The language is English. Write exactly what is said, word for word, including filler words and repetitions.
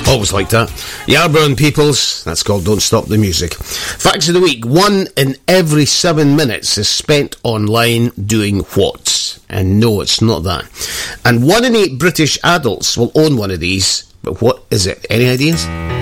Always like that. Yarborough and Peoples, that's called Don't Stop the Music. Facts of the week: one in every seven minutes is spent online doing what? And no, it's not that. And one in eight British adults will own one of these, but what is it? Any ideas?